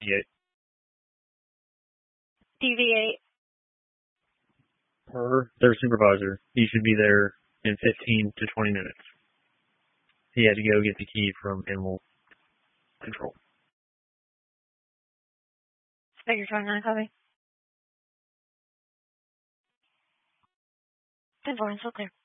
Yeah. Deviate. Per their supervisor, he should be there in 15 to 20 minutes. He had to go get the key from animal control. Figure 29 copy. 10-4, still clear.